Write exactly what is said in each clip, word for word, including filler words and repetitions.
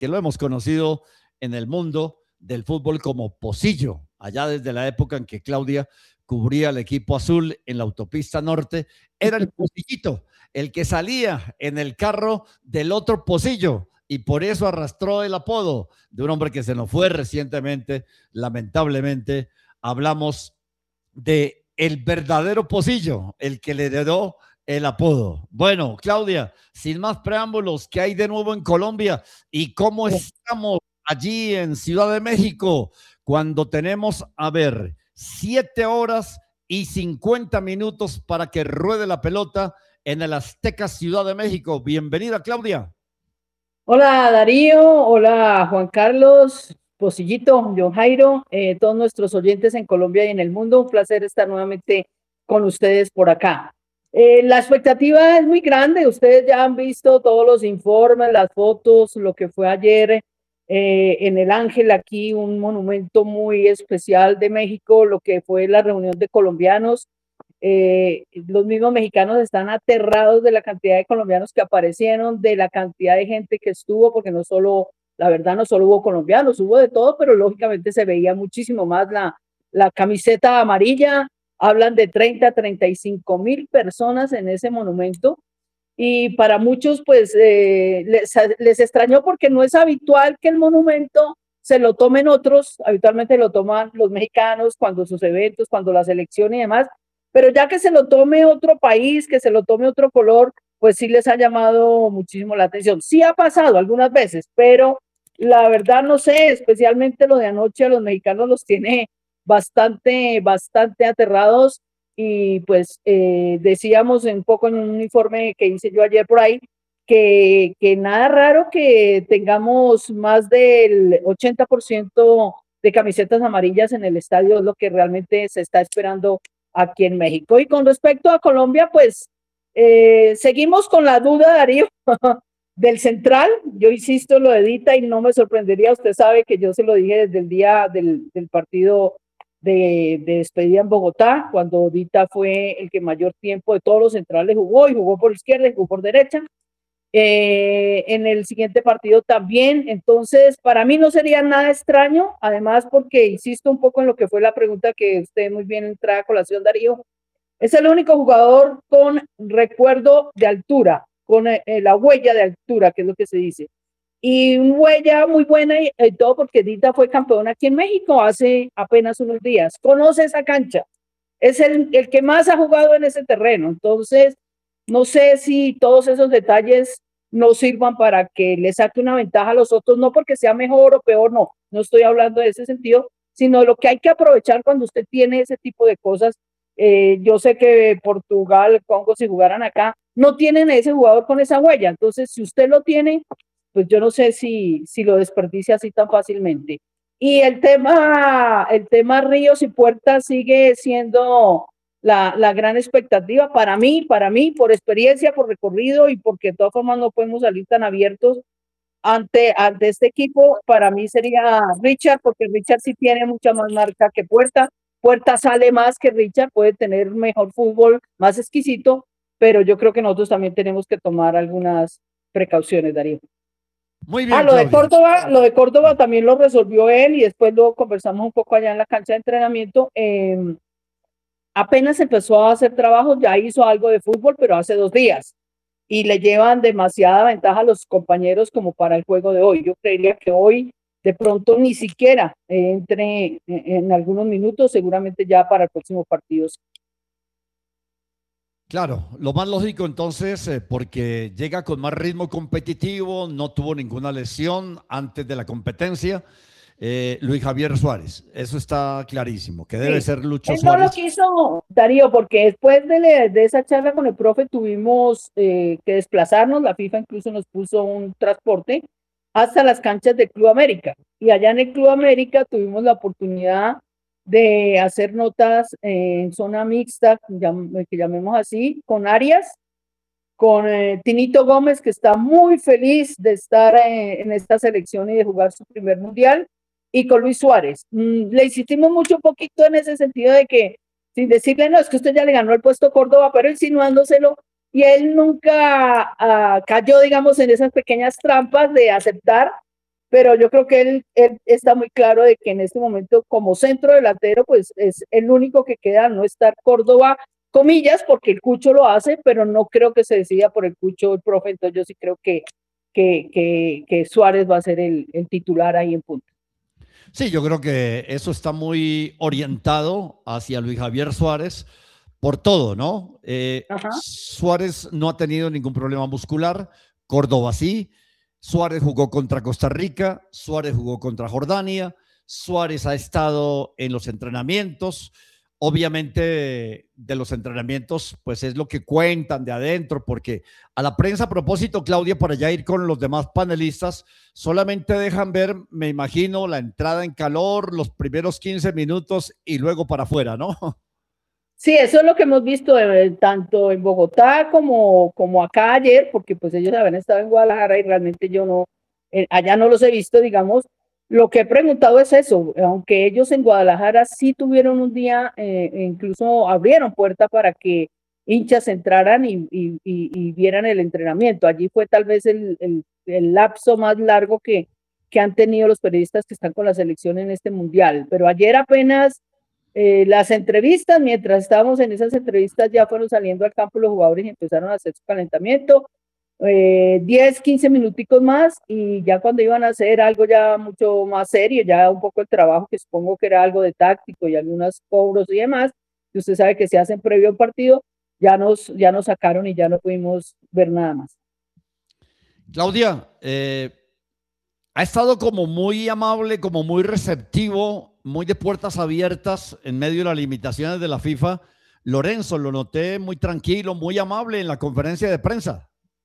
que lo hemos conocido en el mundo del fútbol como Pocillo, allá desde la época en que Claudia cubría el equipo azul en la autopista norte, era el Pocillito, el que salía en el carro del otro Pocillo, y por eso arrastró el apodo de un hombre que se nos fue recientemente, lamentablemente. Hablamos de el verdadero Pocillo, el que le heredó el apodo. Bueno, Claudia, sin más preámbulos, ¿qué hay de nuevo en Colombia y cómo estamos allí en Ciudad de México cuando tenemos, a ver, siete horas y cincuenta minutos para que ruede la pelota en el Azteca Ciudad de México? Bienvenida, Claudia. Hola Darío, hola Juan Carlos, Pocillito, John Jairo, eh, todos nuestros oyentes en Colombia y en el mundo, un placer estar nuevamente con ustedes por acá. Eh, la expectativa es muy grande, ustedes ya han visto todos los informes, las fotos, lo que fue ayer eh, en el Ángel, aquí un monumento muy especial de México, lo que fue la reunión de colombianos. Eh, los mismos mexicanos están aterrados de la cantidad de colombianos que aparecieron, de la cantidad de gente que estuvo, porque no solo, la verdad, no solo hubo colombianos, hubo de todo, pero lógicamente se veía muchísimo más la, la camiseta amarilla. Hablan de treinta, treinta y cinco mil personas en ese monumento. Y para muchos, pues, eh, les, les extrañó porque no es habitual que el monumento se lo tomen otros, habitualmente lo toman los mexicanos cuando sus eventos, cuando la selección y demás, pero ya que se lo tome otro país, que se lo tome otro color, pues sí les ha llamado muchísimo la atención. Sí ha pasado algunas veces, pero la verdad no sé, especialmente lo de anoche a los mexicanos los tiene bastante, bastante aterrados. Y pues eh, decíamos un poco en un informe que hice yo ayer por ahí, que, que nada raro que tengamos más del ochenta por ciento de camisetas amarillas en el estadio, es lo que realmente se está esperando aquí en México. Y con respecto a Colombia, pues eh, seguimos con la duda, Darío, del central. Yo insisto en lo de Dita y no me sorprendería, usted sabe que yo se lo dije desde el día del, del partido de, de despedida en Bogotá, cuando Dita fue el que mayor tiempo de todos los centrales jugó, y jugó por izquierda y jugó por derecha. Eh, en el siguiente partido también. Entonces, para mí no sería nada extraño, además porque insisto un poco en lo que fue la pregunta que usted muy bien trae a colación, Darío. Es el único jugador con recuerdo de altura, con eh, la huella de altura, que es lo que se dice. Y una huella muy buena y, y todo porque Dita fue campeón aquí en México hace apenas unos días. Conoce esa cancha. Es el, el que más ha jugado en ese terreno. Entonces, no sé si todos esos detalles no sirvan para que le saque una ventaja a los otros, no porque sea mejor o peor, no, no estoy hablando de ese sentido, sino lo que hay que aprovechar cuando usted tiene ese tipo de cosas. Eh, yo sé que Portugal, Congo, si jugaran acá, no tienen ese jugador con esa huella. Entonces, si usted lo tiene, pues yo no sé si, si lo desperdicia así tan fácilmente. Y el tema, el tema Ríos y Puertas sigue siendo la, la gran expectativa para mí, para mí, por experiencia, por recorrido y porque de todas formas no podemos salir tan abiertos ante, ante este equipo. Para mí sería Richard, porque Richard sí tiene mucha más marca que Puerta. Puerta sale más que Richard, puede tener mejor fútbol, más exquisito, pero yo creo que nosotros también tenemos que tomar algunas precauciones, Darío. Muy Ah, bien, lo de Claudia. Córdoba, lo de Córdoba también lo resolvió él y después lo conversamos un poco allá en la cancha de entrenamiento. Eh, apenas empezó a hacer trabajo, ya hizo algo de fútbol, pero hace dos días. Y le llevan demasiada ventaja a los compañeros como para el juego de hoy. Yo creería que hoy de pronto ni siquiera eh, entre en, en algunos minutos, seguramente ya para el próximo partido. Claro, lo más lógico entonces, eh, porque llega con más ritmo competitivo, no tuvo ninguna lesión antes de la competencia, eh, Luis Javier Suárez, eso está clarísimo, que debe Sí, ser Lucho él no lo Suárez. quiso, Darío, porque después de, de esa charla con el profe tuvimos eh, que desplazarnos, la FIFA incluso nos puso un transporte hasta las canchas del Club América, y allá en el Club América tuvimos la oportunidad de hacer notas eh, en zona mixta, que llamemos así, con Arias, con eh, Tinito Gómez, que está muy feliz de estar eh, en esta selección y de jugar su primer mundial, y con Luis Suárez. Mm, le insistimos mucho un poquito en ese sentido de que, sin decirle, no, es que usted ya le ganó el puesto a Córdoba, pero insinuándoselo, y él nunca uh, cayó, digamos, en esas pequeñas trampas de aceptar pero yo creo que él, él está muy claro de que en este momento como centro delantero pues es el único que queda, no estar Córdoba, comillas, porque el Cucho lo hace, pero no creo que se decida por el Cucho el profe, entonces yo sí creo que, que, que, que Suárez va a ser el, el titular ahí en punto. Sí, yo creo que eso está muy orientado hacia Luis Javier Suárez por todo, ¿no? Eh, Ajá. Suárez no ha tenido ningún problema muscular, Córdoba sí, Suárez jugó contra Costa Rica, Suárez jugó contra Jordania, Suárez ha estado en los entrenamientos, obviamente de los entrenamientos, pues es lo que cuentan de adentro, porque a la prensa, a propósito, Claudia, para ya ir con los demás panelistas, solamente dejan ver, me imagino, la entrada en calor, los primeros quince minutos y luego para afuera, ¿no? Sí, eso es lo que hemos visto eh, tanto en Bogotá como, como acá ayer, porque pues ellos habían estado en Guadalajara y realmente yo no, eh, allá no los he visto, digamos. Lo que he preguntado es eso, aunque ellos en Guadalajara sí tuvieron un día, eh, e incluso abrieron puerta para que hinchas entraran y, y, y, y vieran el entrenamiento. Allí fue tal vez el, el, el lapso más largo que, que han tenido los periodistas que están con la selección en este mundial. Pero ayer apenas eh, las entrevistas, mientras estábamos en esas entrevistas, ya fueron saliendo al campo los jugadores y empezaron a hacer su calentamiento. Eh, diez, quince minuticos más y ya cuando iban a hacer algo ya mucho más serio, ya un poco el trabajo que supongo que era algo de táctico y algunos cobros y demás, que usted sabe que se hacen previo a un partido, ya nos, ya nos sacaron y ya no pudimos ver nada más. Claudia, eh, ha estado como muy amable, como muy receptivo, muy de puertas abiertas en medio de las limitaciones de la FIFA. Lorenzo, lo noté muy tranquilo, muy amable en la conferencia de prensa.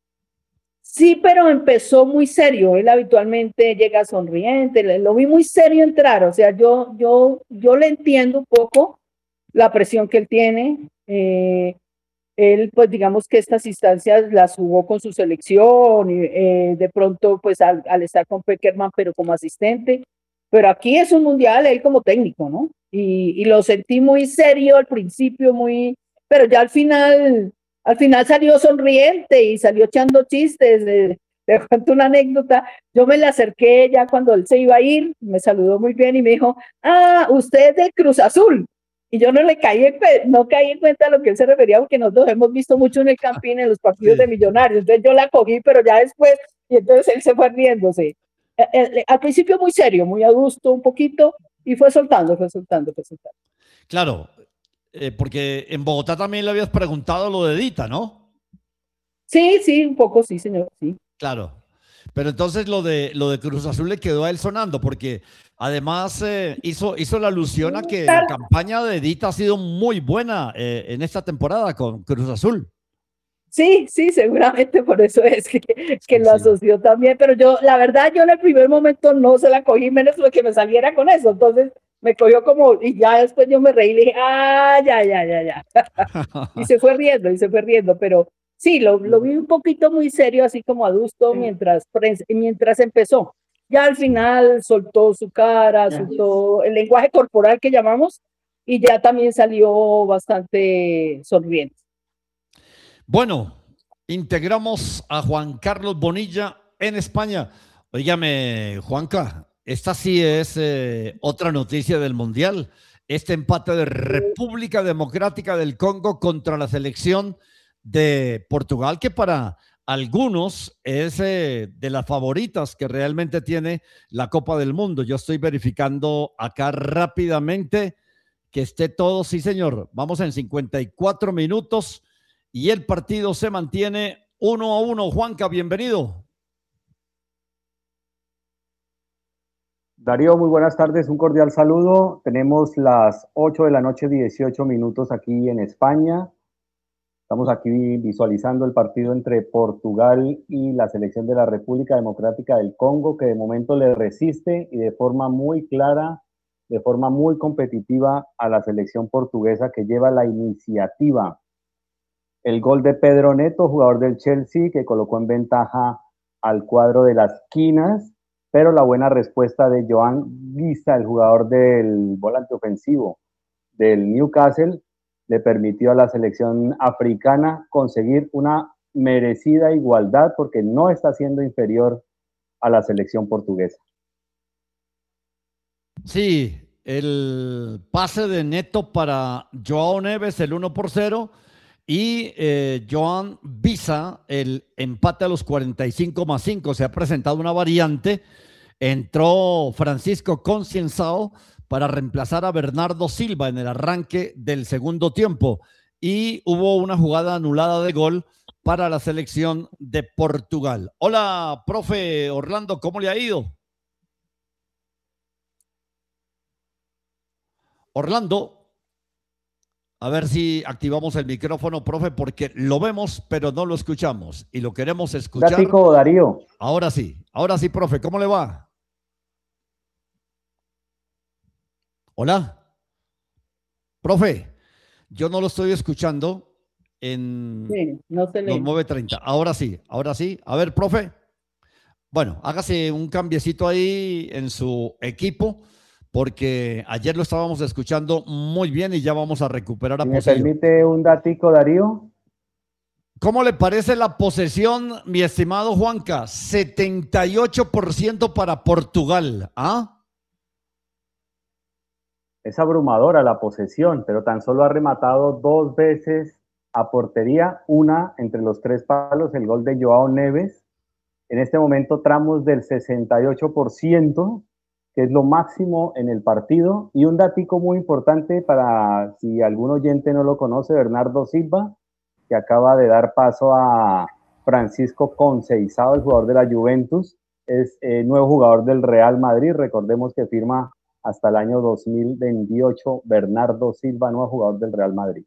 Sí, pero empezó muy serio. Él habitualmente llega sonriente, lo vi muy serio entrar. O sea, yo, yo, yo le entiendo un poco la presión que él tiene. Eh, él, pues digamos que estas instancias las jugó con su selección, y, eh, de pronto, pues al, al, estar con Peckerman, pero como asistente. Pero aquí es un mundial, él como técnico, ¿no? Y, y lo sentí muy serio al principio, muy, pero ya al final, al final salió sonriente y salió echando chistes. Eh, le cuento una anécdota. Yo me le acerqué ya cuando él se iba a ir, me saludó muy bien y me dijo, ah, usted es de Cruz Azul. Y yo no le caí en, no caí en cuenta a lo que él se refería, porque nosotros hemos visto mucho en el Campín, en los partidos de Sí. Millonarios. Entonces yo la cogí, pero ya después, y entonces él se fue riéndose. Eh, eh, al principio muy serio, muy adusto un poquito, y fue soltando, fue soltando, fue soltando. Claro, eh, porque en Bogotá también le habías preguntado lo de Dita, ¿no? Sí, sí, un poco, sí, señor, sí. Claro. Pero entonces lo de, lo de Cruz Azul le quedó a él sonando, porque además eh, hizo, hizo la alusión a que la campaña de Dita ha sido muy buena eh, en esta temporada con Cruz Azul. Sí, sí, seguramente por eso es que, que Sí, lo sí. asoció también, pero yo, la verdad, yo en el primer momento no se la cogí, menos lo que me saliera con eso, entonces me cogió como, y ya después yo me reí y le dije, ah, ya, ya, ya, ya, y se fue riendo, y se fue riendo, pero sí, lo, lo vi un poquito muy serio, así como adusto, mientras, mientras empezó. Ya al final soltó su cara, soltó el lenguaje corporal que llamamos, y ya también salió bastante sonriente. Bueno, integramos a Juan Carlos Bonilla en España. Óigame, Juanca, esta sí es eh, otra noticia del Mundial. Este empate de República Democrática del Congo contra la selección de Portugal, que para algunos es eh, de las favoritas que realmente tiene la Copa del Mundo. Yo estoy verificando acá rápidamente que esté todo, sí señor. Vamos en cincuenta y cuatro minutos y el partido se mantiene uno a uno. Juanca, bienvenido. Darío, muy buenas tardes, un cordial saludo. Tenemos las ocho de la noche, dieciocho minutos aquí en España. Estamos aquí visualizando el partido entre Portugal y la selección de la República Democrática del Congo, que de momento le resiste y de forma muy clara, de forma muy competitiva a la selección portuguesa que lleva la iniciativa. El gol de Pedro Neto, jugador del Chelsea, que colocó en ventaja al cuadro de las quinas, pero la buena respuesta de Joan Guisa, el jugador del volante ofensivo del Newcastle, le permitió a la selección africana conseguir una merecida igualdad porque no está siendo inferior a la selección portuguesa. Sí, el pase de Neto para Joao Neves, el uno por cero, y eh, Joan Visa, el empate a los cuarenta y cinco más cinco. Se ha presentado una variante. Entró Francisco Concienzao para reemplazar a Bernardo Silva en el arranque del segundo tiempo. Y hubo una jugada anulada de gol para la selección de Portugal. Hola, profe Orlando, ¿cómo le ha ido? Orlando, a ver si activamos el micrófono, profe, porque lo vemos, pero no lo escuchamos y lo queremos escuchar. Gatico, Darío. Ahora sí, ahora sí, profe, ¿cómo le va? Hola, profe, yo no lo estoy escuchando en Sí, no se los le... nueve treinta. Ahora sí, ahora sí. A ver, profe, bueno, hágase un cambiecito ahí en su equipo, porque ayer lo estábamos escuchando muy bien y ya vamos a recuperar a Si me Pocillo. permite un datico, Darío. ¿Cómo le parece la posesión, mi estimado Juanca? setenta y ocho por ciento para Portugal. ¿Ah? Es abrumadora la posesión, pero tan solo ha rematado dos veces a portería, una entre los tres palos, el gol de Joao Neves. En este momento tramos del sesenta y ocho por ciento, que es lo máximo en el partido. Y un datico muy importante para si algún oyente no lo conoce, Bernardo Silva, que acaba de dar paso a Francisco Conceizao, el jugador de la Juventus, es eh, nuevo jugador del Real Madrid. Recordemos que firma hasta el año dos mil veintiocho Bernardo Silva, nuevo jugador del Real Madrid.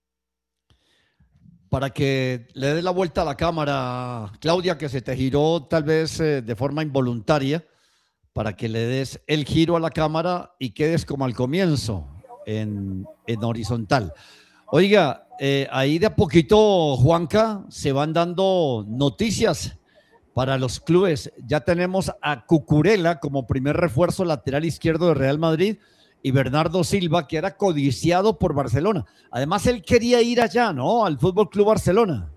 Para que le dé la vuelta a la cámara, Claudia, que se te giró tal vez eh, de forma involuntaria, para que le des el giro a la cámara y quedes como al comienzo, en, en horizontal. Oiga, eh, ahí de a poquito, Juanca, se van dando noticias para los clubes. Ya tenemos a Cucurella como primer refuerzo lateral izquierdo de Real Madrid y Bernardo Silva, que era codiciado por Barcelona. Además, él quería ir allá, ¿no? Al Fútbol Club Barcelona.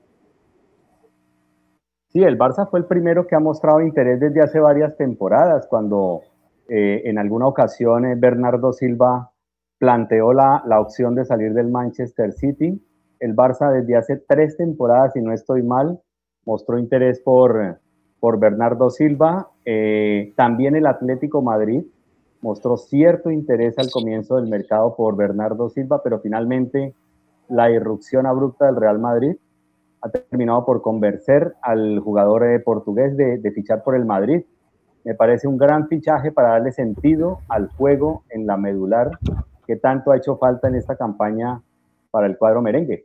Sí, el Barça fue el primero que ha mostrado interés desde hace varias temporadas, cuando eh, en alguna ocasión eh, Bernardo Silva planteó la, la opción de salir del Manchester City. El Barça desde hace tres temporadas, si no estoy mal, mostró interés por, por Bernardo Silva. Eh, también el Atlético Madrid mostró cierto interés al comienzo del mercado por Bernardo Silva, pero finalmente la irrupción abrupta del Real Madrid ha terminado por convencer al jugador eh, portugués de, de fichar por el Madrid. Me parece un gran fichaje para darle sentido al juego en la medular que tanto ha hecho falta en esta campaña para el cuadro merengue.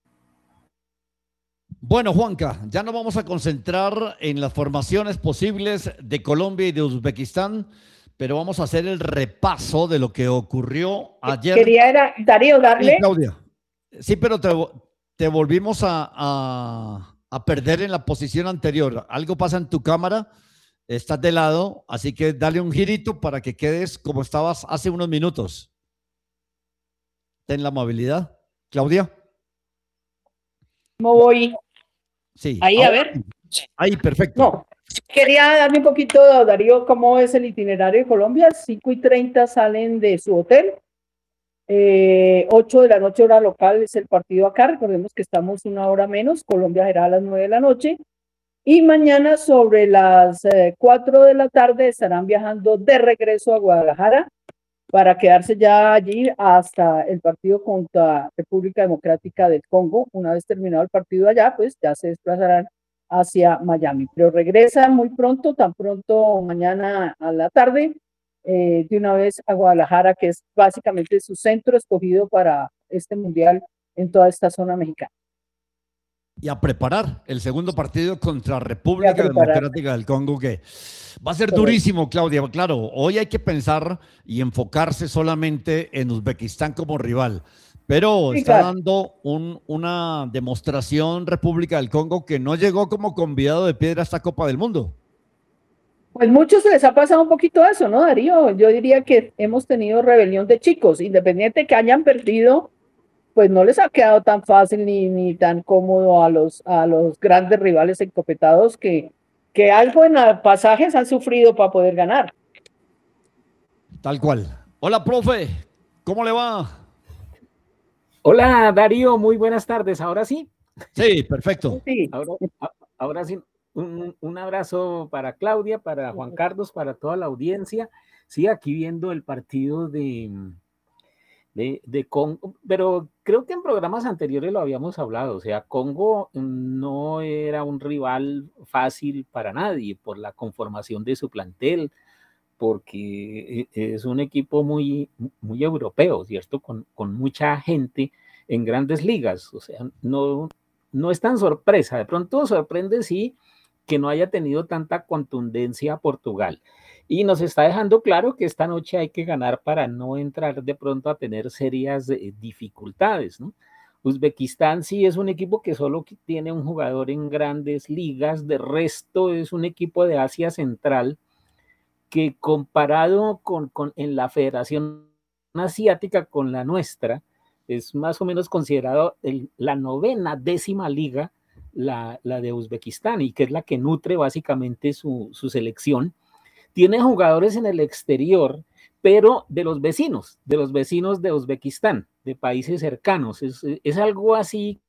Bueno, Juanca, ya nos vamos a concentrar en las formaciones posibles de Colombia y de Uzbekistán, pero vamos a hacer el repaso de lo que ocurrió ayer. Quería, era, Darío, darle... Sí, Claudia. Sí, pero te, te volvimos a, a, a perder en la posición anterior. Algo pasa en tu cámara, estás de lado, así que dale un girito para que quedes como estabas hace unos minutos. Ten la amabilidad. Claudia. ¿Cómo voy? Sí. Ahí, ahora, a ver. Ahí, perfecto. No, quería darme un poquito, Darío, cómo es el itinerario de Colombia. cinco y treinta salen de su hotel. Eh, ocho de la noche hora local es el partido acá. Recordemos que estamos una hora menos. Colombia será a las nueve de la noche. Y mañana sobre las eh, cuatro de la tarde estarán viajando de regreso a Guadalajara para quedarse ya allí hasta el partido contra República Democrática del Congo. Una vez terminado el partido allá, pues ya se desplazarán hacia Miami. Pero regresan muy pronto, tan pronto mañana a la tarde, eh, de una vez a Guadalajara, que es básicamente su centro escogido para este mundial en toda esta zona mexicana. Y a preparar el segundo partido contra República Democrática del Congo, que va a ser durísimo, Claudia. Claro, hoy hay que pensar y enfocarse solamente en Uzbekistán como rival, pero sí, está claro. dando un, una demostración República del Congo que no llegó como convidado de piedra a esta Copa del Mundo. Pues muchos les ha pasado un poquito eso, ¿no, Darío? Yo diría que hemos tenido rebelión de chicos, independiente que hayan perdido, pues no les ha quedado tan fácil ni, ni tan cómodo a los, a los grandes rivales encopetados que, que algo en los pasajes han sufrido para poder ganar. Tal cual. Hola, profe, ¿cómo le va? Hola, Darío, muy buenas tardes. ¿Ahora sí? Sí, perfecto. Sí. Ahora, ahora sí, un, un abrazo para Claudia, para Juan Carlos, para toda la audiencia. Sí, aquí viendo el partido de, de, de Congo, pero creo que en programas anteriores lo habíamos hablado. O sea, Congo no era un rival fácil para nadie por la conformación de su plantel, porque es un equipo muy, muy europeo, ¿cierto? Con, con mucha gente en grandes ligas, o sea, no, no es tan sorpresa. De pronto sorprende, sí, que no haya tenido tanta contundencia Portugal. Y nos está dejando claro que esta noche hay que ganar para no entrar de pronto a tener serias eh, dificultades, ¿no? Uzbekistán sí es un equipo que solo tiene un jugador en grandes ligas, de resto es un equipo de Asia Central, que comparado con, con en la Federación Asiática con la nuestra, es más o menos considerado el, la novena décima liga, la, la de Uzbekistán, y que es la que nutre básicamente su, su selección. Tiene jugadores en el exterior, pero de los vecinos, de los vecinos de Uzbekistán, de países cercanos. Es, es algo así.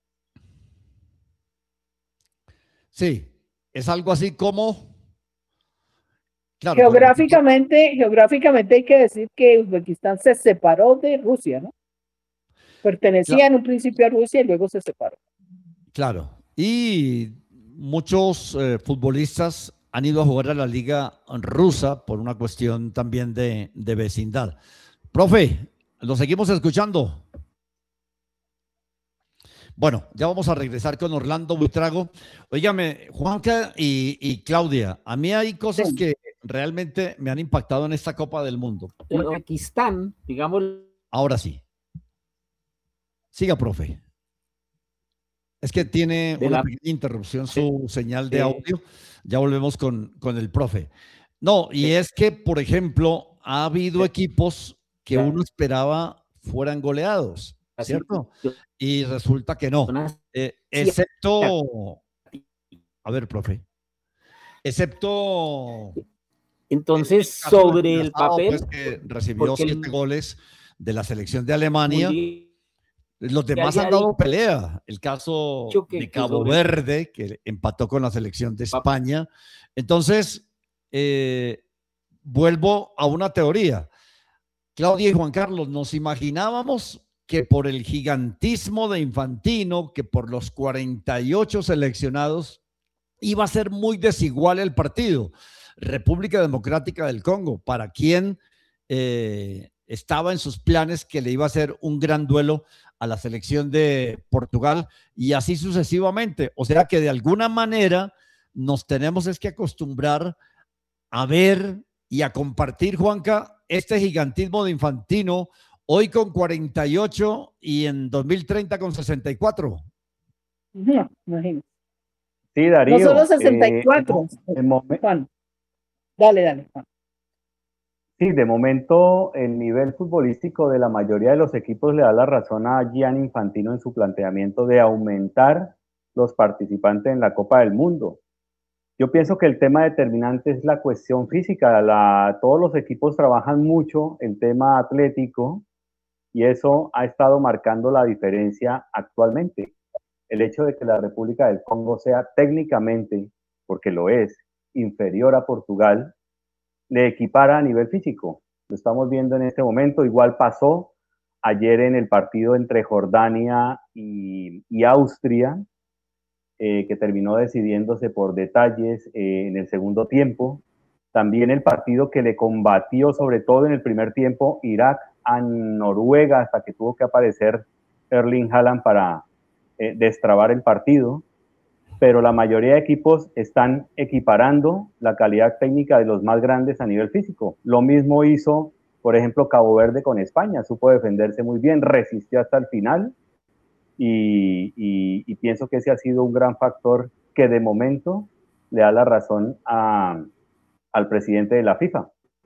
Sí, es algo así como... Claro, geográficamente, geográficamente hay que decir que Uzbekistán se separó de Rusia, ¿no? Pertenecía claro. en un principio a Rusia y luego se separó. Claro, y muchos eh, futbolistas han ido a jugar a la liga rusa por una cuestión también de, de vecindad. Profe, lo seguimos escuchando. Bueno, ya vamos a regresar con Orlando Buitrago. Óigame, Juanca y, y Claudia, a mí hay cosas sí. que realmente me han impactado en esta Copa del Mundo. Uzbekistán, digamos. Ahora sí. Siga, profe. Es que tiene de una la... pequeña interrupción su sí. señal de sí. audio. Ya volvemos con, con el profe. No, y sí. es que, por ejemplo, ha habido sí. equipos que sí. uno esperaba fueran goleados, ¿cierto? Así. Y resulta que no. Eh, excepto... A ver, profe. Excepto... Entonces, el sobre el papel... Pues, que recibió siete el... goles de la selección de Alemania. Los demás han dado pelea. El caso que, de Cabo que Verde, que empató con la selección de España. Entonces, eh, vuelvo a una teoría. Claudia y Juan Carlos, nos imaginábamos que por el gigantismo de Infantino, que por los cuarenta y ocho seleccionados, iba a ser muy desigual el partido. República Democrática del Congo, para quien eh, estaba en sus planes que le iba a hacer un gran duelo a la selección de Portugal y así sucesivamente. O sea que de alguna manera nos tenemos es que acostumbrar a ver y a compartir, Juanca, este gigantismo de Infantino, hoy con cuarenta y ocho y en dos mil treinta con sesenta y cuatro. No, imagínate. Sí, Darío. No solo sesenta y cuatro. Eh, Juan. Dale, dale, Juan. Sí, de momento el nivel futbolístico de la mayoría de los equipos le da la razón a Gianni Infantino en su planteamiento de aumentar los participantes en la Copa del Mundo. Yo pienso que el tema determinante es la cuestión física. La, todos los equipos trabajan mucho el tema atlético y eso ha estado marcando la diferencia actualmente. El hecho de que la República del Congo sea técnicamente, porque lo es, inferior a Portugal, le equipara a nivel físico. Lo estamos viendo en este momento. Igual pasó ayer en el partido entre Jordania y, y Austria, eh, que terminó decidiéndose por detalles eh, en el segundo tiempo. También el partido que le combatió, sobre todo en el primer tiempo, Irak a Noruega, hasta que tuvo que aparecer Erling Haaland para eh, destrabar el partido. Pero la mayoría de equipos están equiparando la calidad técnica de los más grandes a nivel físico. Lo mismo hizo, por ejemplo, Cabo Verde con España. Supo defenderse muy bien, resistió hasta el final y, y, y pienso que ese ha sido un gran factor que de momento le da la razón a, al presidente de la FIFA.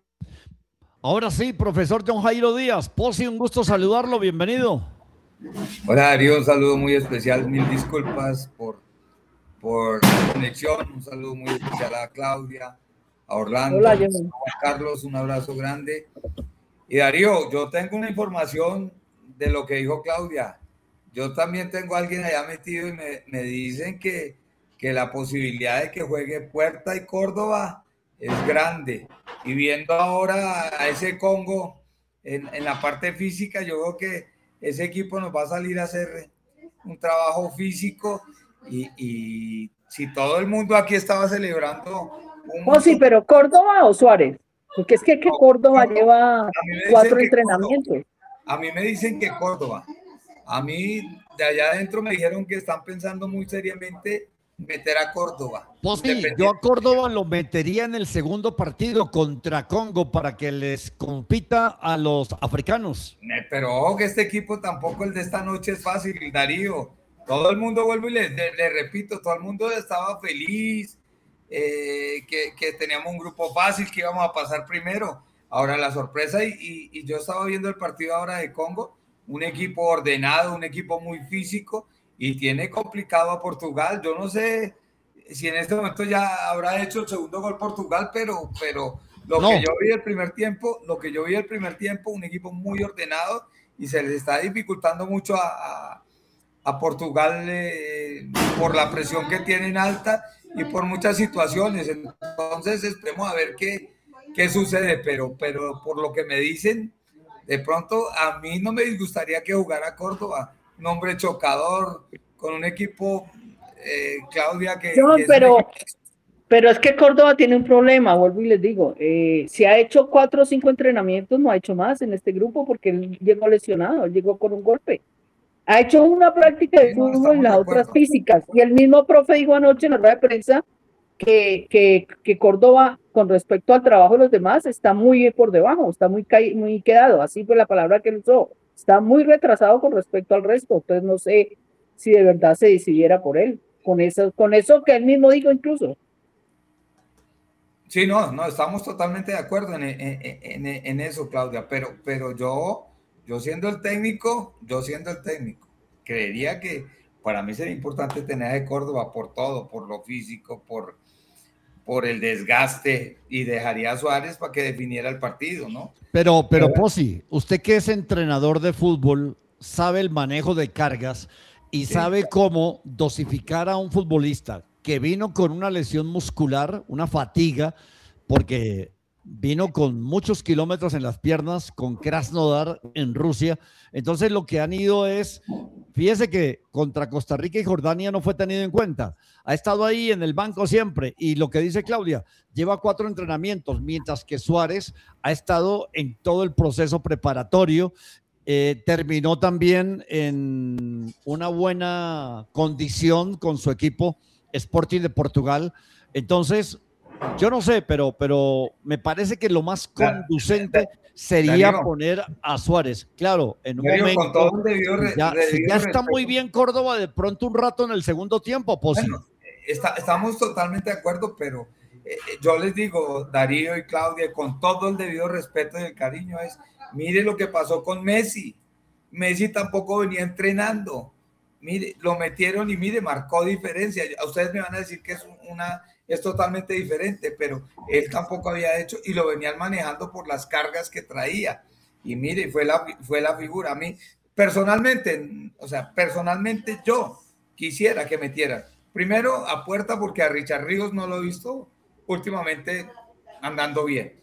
Ahora sí, profesor John Jairo Díaz. Posi, un gusto saludarlo, bienvenido. Hola Darío, un saludo muy especial, mil disculpas por por la conexión, un saludo muy especial a Claudia, a a Orlando, Hola, a Juan Carlos, un abrazo grande. Y Darío, yo tengo una información de lo que dijo Claudia. Yo también tengo a alguien allá metido y me, me dicen que, que la posibilidad de que juegue Puerta y Córdoba es grande. Y viendo ahora a ese Congo en, en la parte física, yo creo que ese equipo nos va a salir a hacer un trabajo físico y, y si todo el mundo aquí estaba celebrando un Oh, sí, pero ¿Córdoba o Suárez? Porque es que, que Córdoba no, lleva cuatro entrenamientos. Córdoba. A mí me dicen que Córdoba. A mí de allá adentro me dijeron que están pensando muy seriamente meter a Córdoba. Pues sí, yo a Córdoba lo metería en el segundo partido contra Congo para que les compita a los africanos. Pero ojo que este equipo tampoco el de esta noche es fácil, Darío. Todo el mundo, vuelvo y le, le, le repito, todo el mundo estaba feliz, eh, que, que teníamos un grupo fácil, que íbamos a pasar primero. Ahora la sorpresa, y, y, y yo estaba viendo el partido ahora de Congo, un equipo ordenado, un equipo muy físico, y tiene complicado a Portugal. Yo no sé si en este momento ya habrá hecho el segundo gol Portugal, pero, pero lo no. que yo vi el primer tiempo, lo que yo vi el primer tiempo, un equipo muy ordenado, y se les está dificultando mucho a, a, a Portugal eh, por la presión que tienen alta y por muchas situaciones. Entonces esperemos a ver qué, qué sucede, pero, pero por lo que me dicen, de pronto a mí no me disgustaría que jugara Córdoba, un hombre chocador, con un equipo, eh, Claudia, que... No, que pero, es equipo... pero es que Córdoba tiene un problema, vuelvo y les digo, eh, si ha hecho cuatro o cinco entrenamientos, no ha hecho más en este grupo porque él llegó lesionado, él llegó con un golpe. Ha hecho una práctica de sí, no, fútbol y las otras físicas. Y el mismo profe dijo anoche en la rueda de prensa que, que, que Córdoba, con respecto al trabajo de los demás, está muy por debajo, está muy, muy quedado, así fue la palabra que él usó. Está muy retrasado con respecto al resto, entonces no sé si de verdad se decidiera por él, con eso, con eso que él mismo dijo incluso. Sí, no, no, estamos totalmente de acuerdo en, en, en, en eso, Claudia, pero, pero yo, yo siendo el técnico, yo siendo el técnico, creería que para mí sería importante tener a Córdoba por todo, por lo físico, por, por el desgaste, y dejaría a Suárez para que definiera el partido, ¿no? Pero, pero, pero Posi, usted que es entrenador de fútbol, sabe el manejo de cargas y sí, sabe cómo dosificar a un futbolista que vino con una lesión muscular, una fatiga, porque vino con muchos kilómetros en las piernas, con Krasnodar en Rusia. Entonces lo que han ido es, fíjese que contra Costa Rica y Jordania no fue tenido en cuenta. Ha estado ahí en el banco siempre. Y lo que dice Claudia, lleva cuatro entrenamientos, mientras que Suárez ha estado en todo el proceso preparatorio. Eh, terminó también en una buena condición con su equipo Sporting de Portugal. Entonces, yo no sé, pero, pero me parece que lo más conducente sería Darío, poner a Suárez. Claro, en un Darío, momento. Con todo un debido, ya, debido si ya está respeto. Muy bien Córdoba, de pronto un rato en el segundo tiempo, pues bueno, está, estamos totalmente de acuerdo, pero eh, yo les digo, Darío y Claudia, con todo el debido respeto y el cariño, es mire lo que pasó con Messi. Messi tampoco venía entrenando. Mire, lo metieron y mire, marcó diferencia. A ustedes me van a decir que es una, es totalmente diferente, pero él tampoco había hecho y lo venían manejando por las cargas que traía. Y mire, fue la, fue la figura. A mí, personalmente, o sea, personalmente yo quisiera que metieran. Primero a Puerta, porque a Richard Ríos no lo he visto últimamente andando bien.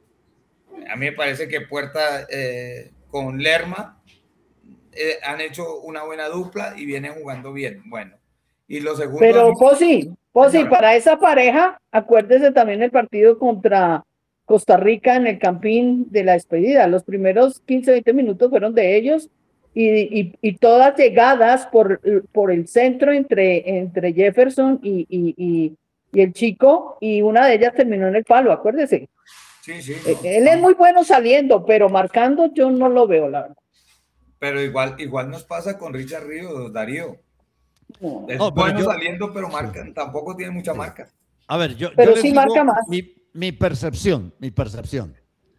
A mí me parece que Puerta eh, con Lerma Eh, han hecho una buena dupla y vienen jugando bien. Bueno, y lo segundo... Pero Posi, Posi, para esa pareja, acuérdese también el partido contra Costa Rica en el Campín de la despedida. Los primeros quince, veinte minutos fueron de ellos y, y, y todas llegadas por, por el centro entre, entre Jefferson y, y, y, y el chico, y una de ellas terminó en el palo, acuérdese. Sí, sí. No, Él no. es muy bueno saliendo, pero marcando yo no lo veo, la verdad. Pero igual, igual nos pasa con Richard Ríos, Darío. No, es no, bueno yo, saliendo, pero marca, sí. tampoco tiene mucha marca. A ver, yo, pero yo les sí digo marca más. Mi, mi percepción, mi percepción.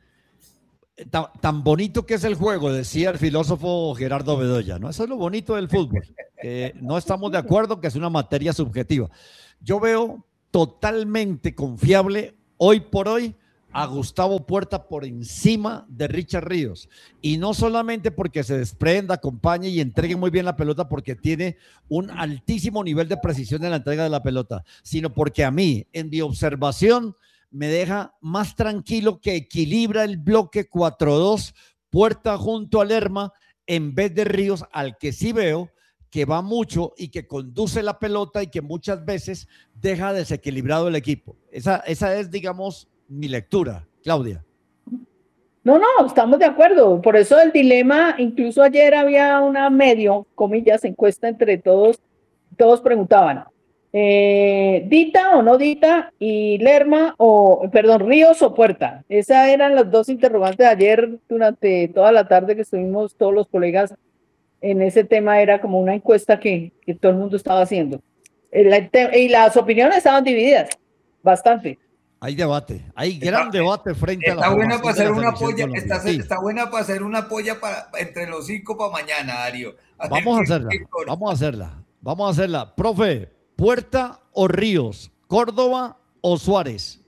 Tan, tan bonito que es el juego, decía el filósofo Gerardo Bedoya, ¿no? Eso es lo bonito del fútbol. Eh, no estamos de acuerdo que es una materia subjetiva. Yo veo totalmente confiable hoy por hoy a Gustavo Puerta por encima de Richard Ríos. Y no solamente porque se desprenda, acompañe y entregue muy bien la pelota, porque tiene un altísimo nivel de precisión en la entrega de la pelota, sino porque a mí, en mi observación, me deja más tranquilo, que equilibra el bloque cuatro dos, Puerta junto a Lerma, en vez de Ríos, al que sí veo que va mucho y que conduce la pelota y que muchas veces deja desequilibrado el equipo. Esa, esa es, digamos, mi lectura, Claudia. No, no, estamos de acuerdo. Por eso el dilema, incluso ayer había una medio, comillas, encuesta entre todos, todos preguntaban, eh, Dita o no Dita, y Lerma o, perdón, Ríos o Puerta. Esas eran las dos interrogantes ayer durante toda la tarde que estuvimos todos los colegas en ese tema. Era como una encuesta que, que todo el mundo estaba haciendo. Y las opiniones estaban divididas, bastante. Hay debate, hay gran está, debate frente está a la buena para hacer una polla, está, sí. está buena para hacer una polla para, entre los cinco para mañana, Darío. A vamos a hacerla, vamos a hacerla, vamos a hacerla. Profe, Puerta o Ríos, Córdoba o Suárez.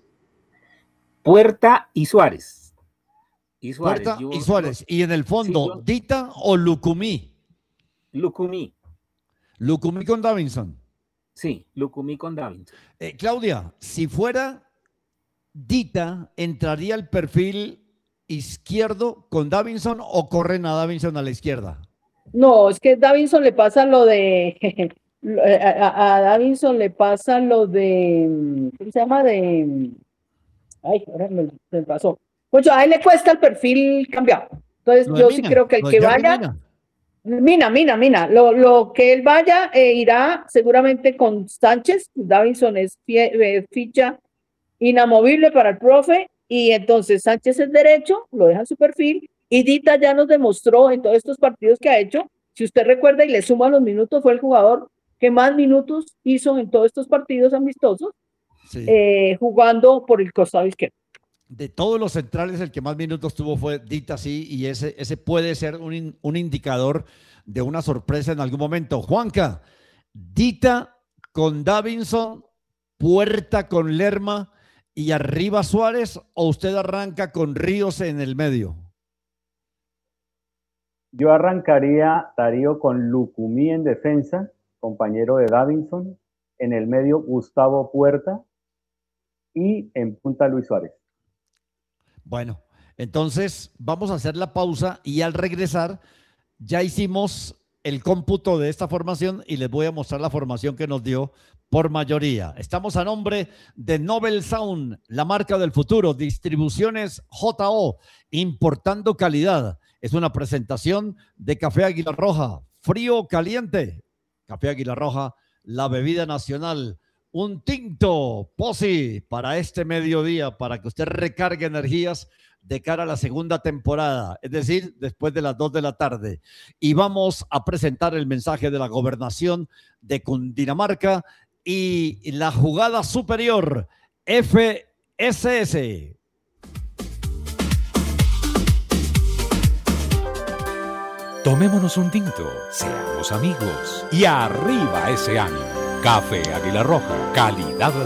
Puerta y Suárez. Y Suárez. Puerta yo, y Suárez. Yo, y en el fondo, sí, yo, Dita o Lucumí. Lucumí. Lucumí con Davinson. Sí, Lucumí con Davinson. Eh, Claudia, si fuera Dita, ¿entraría el perfil izquierdo con Davinson o corren a Davinson a la izquierda? No, es que Davinson le pasa lo de a, a Davinson le pasa lo de ¿cómo se llama? De ay, ahora me, me pasó. Pues a él le cuesta el perfil cambiado. Entonces yo Mina, sí creo que el que vaya Mina. Mina, Mina, Mina, lo, lo que él vaya eh, irá seguramente con Sánchez. Davinson es fie, ficha inamovible para el profe, y entonces Sánchez es derecho, lo deja en su perfil, y Dita ya nos demostró en todos estos partidos que ha hecho, si usted recuerda y le suma los minutos, fue el jugador que más minutos hizo en todos estos partidos amistosos, sí. eh, jugando por el costado izquierdo. De todos los centrales, el que más minutos tuvo fue Dita, sí, y ese, ese puede ser un, un indicador de una sorpresa en algún momento. Juanca, Dita con Davinson, Puerta con Lerma, y arriba Suárez, o usted arranca con Ríos en el medio. Yo arrancaría, Darío, con Lucumí en defensa, compañero de Davinson, en el medio Gustavo Puerta y en punta Luis Suárez. Bueno, entonces vamos a hacer la pausa y al regresar ya hicimos el cómputo de esta formación y les voy a mostrar la formación que nos dio por mayoría. Estamos a nombre de Nobel Sound, la marca del futuro, Distribuciones J O, importando calidad. Es una presentación de Café Águila Roja, frío o caliente. Café Águila Roja, la bebida nacional. Un tinto, Posi, para este mediodía, para que usted recargue energías de cara a la segunda temporada, es decir, después de las dos de la tarde. Y vamos a presentar el mensaje de la gobernación de Cundinamarca y la jugada superior, F S S. Tomémonos un tinto, seamos amigos y arriba ese ánimo. Café Águila Roja, calidad